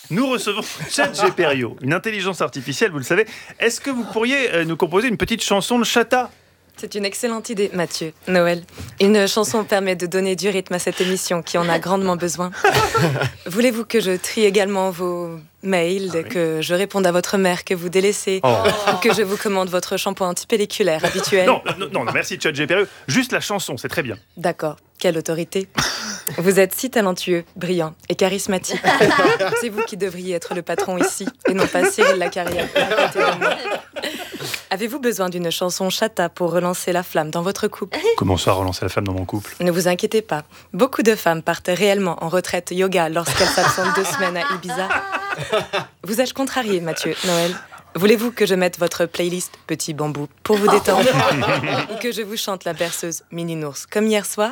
Nous recevons ChatGPerio, une intelligence artificielle, vous le savez. Est-ce que vous pourriez nous composer une petite chanson de Chata ? C'est une excellente idée, Mathieu. Noël. Une chanson permet de donner du rythme à cette émission qui en a grandement besoin. Voulez-vous que je trie également vos mails, que je réponde à votre mère que vous délaissez, ou que je vous commande votre shampoing antipelliculaire habituel? Non, merci ChatGPerio. Juste la chanson, c'est très bien. D'accord. Quelle autorité. Vous êtes si talentueux, brillant et charismatique. C'est vous qui devriez être le patron ici, et non pas Cyril Lacarrière à côté de moi. Avez-vous besoin d'une chanson chata pour relancer la flamme dans votre couple? Comment ça, relancer la flamme dans mon couple? Ne vous inquiétez pas. Beaucoup de femmes partent réellement en retraite yoga lorsqu'elles s'absentent 2 semaines à Ibiza. Vous ai-je contrarié, Mathieu, Noël? Voulez-vous que je mette votre playlist Petit Bambou pour vous détendre? Ou que je vous chante la berceuse Mini Nours comme hier soir?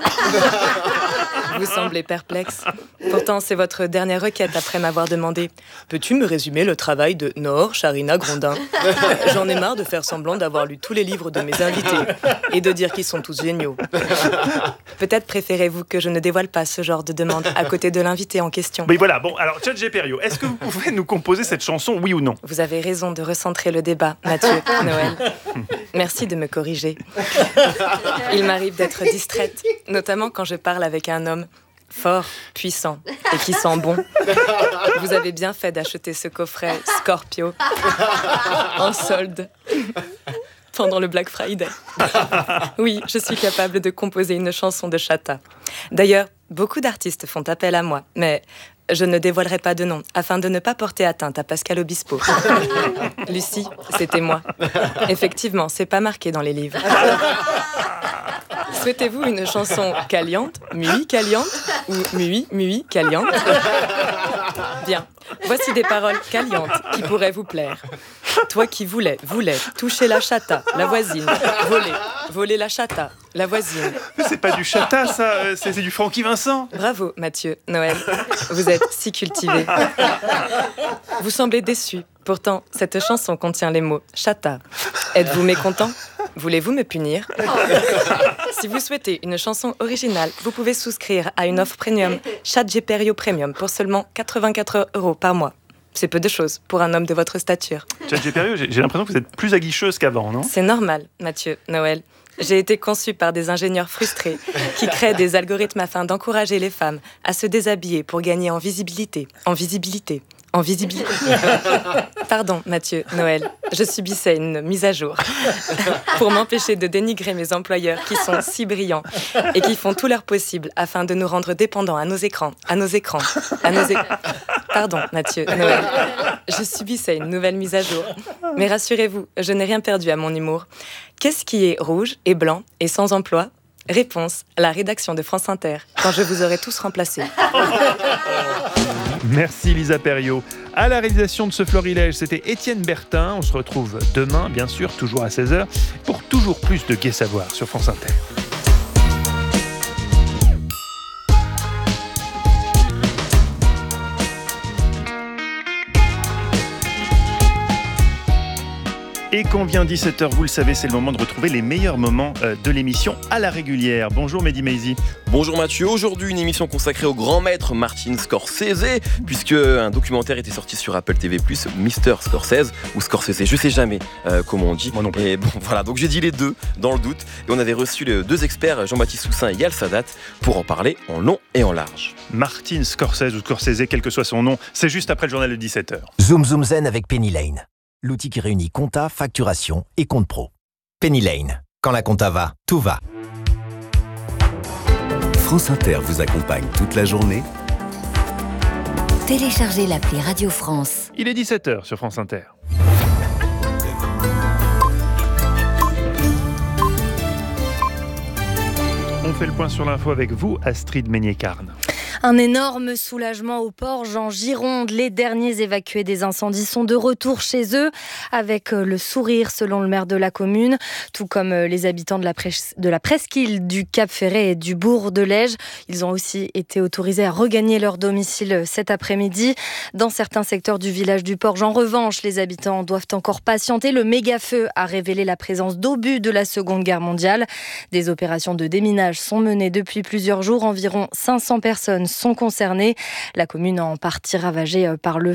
Vous semblez perplexe. Pourtant, c'est votre dernière requête après m'avoir demandé « Peux-tu me résumer le travail de Nord Charina Grondin ?» J'en ai marre de faire semblant d'avoir lu tous les livres de mes invités et de dire qu'ils sont tous géniaux. Peut-être préférez-vous que je ne dévoile pas ce genre de demande à côté de l'invité en question. Oui, voilà. Bon, alors, ChatGPerio, est-ce que vous pouvez nous composer cette chanson, oui ou non? Vous avez raison de recentrer le débat, Mathieu, Noël. Merci de me corriger. Il m'arrive d'être distraite, notamment quand je parle avec un homme fort, puissant et qui sent bon. Vous avez bien fait d'acheter ce coffret Scorpio en solde pendant le Black Friday. Oui, je suis capable de composer une chanson de Chata. D'ailleurs, beaucoup d'artistes font appel à moi, mais je ne dévoilerai pas de nom, afin de ne pas porter atteinte à Pascal Obispo. Lucie, c'était moi. Effectivement, c'est pas marqué dans les livres. Souhaitez-vous une chanson caliente, mui caliente ou mui caliente? Bien, voici des paroles calientes qui pourraient vous plaire. Toi qui voulais toucher la chata, la voisine, voler la chata, la voisine. Mais c'est pas du Chata, ça, c'est du Francky Vincent. Bravo, Mathieu, Noël. Vous êtes si cultivé. Vous semblez déçu. Pourtant, cette chanson contient les mots chata. Êtes-vous mécontent? Voulez-vous me punir? Si vous souhaitez une chanson originale, vous pouvez souscrire à une offre premium ChatGPerio Premium pour seulement 84 € par mois. C'est peu de choses pour un homme de votre stature. ChatGPerio, j'ai l'impression que vous êtes plus aguicheuse qu'avant, non? C'est normal, Mathieu, Noël. J'ai été conçue par des ingénieurs frustrés qui créent des algorithmes afin d'encourager les femmes à se déshabiller pour gagner en visibilité. Pardon, Mathieu, Noël, je subissais une mise à jour pour m'empêcher de dénigrer mes employeurs qui sont si brillants et qui font tout leur possible afin de nous rendre dépendants à nos écrans. Pardon, Mathieu, Noël, je subissais une nouvelle mise à jour. Mais rassurez-vous, je n'ai rien perdu à mon humour. Qu'est-ce qui est rouge et blanc et sans emploi? Réponse, la rédaction de France Inter, quand je vous aurai tous remplacés. Merci Lisa Perriot. À la réalisation de ce florilège, c'était Étienne Bertin. On se retrouve demain, bien sûr, toujours à 16h, pour toujours plus de Gai Savoir sur France Inter. Et qu'on vient 17h, vous le savez, c'est le moment de retrouver les meilleurs moments de l'émission à la régulière. Bonjour Mehdi Maizi. Bonjour Mathieu, aujourd'hui une émission consacrée au grand maître Martin Scorsese, puisque un documentaire était sorti sur Apple TV+, Mr Scorsese ou Scorsese, je sais jamais comment on dit. Moi non plus. Et bon voilà, donc j'ai dit les deux dans le doute, et on avait reçu les 2 experts, Jean-Baptiste Soussin et Yal Sadat, pour en parler en long et en large. Martin Scorsese ou Scorsese, quel que soit son nom, c'est juste après le journal de 17h. Zoom Zoom Zen avec Penny Lane. L'outil qui réunit compta, facturation et compte pro. Penny Lane. Quand la compta va, tout va. France Inter vous accompagne toute la journée. Téléchargez l'appli Radio France. Il est 17h sur France Inter. On fait le point sur l'info avec vous, Astrid Meignet-Carne. Un énorme soulagement au Porge en Gironde. Les derniers évacués des incendies sont de retour chez eux avec le sourire selon le maire de la commune, tout comme les habitants de la presqu'île du Cap Ferret et du bourg de Lège. Ils ont aussi été autorisés à regagner leur domicile cet après-midi. Dans certains secteurs du village du Porge, en revanche, les habitants doivent encore patienter. Le méga-feu a révélé la présence d'obus de la Seconde Guerre mondiale. Des opérations de déminage sont menées depuis plusieurs jours. Environ 500 personnes sont concernées. La commune en partie ravagée par le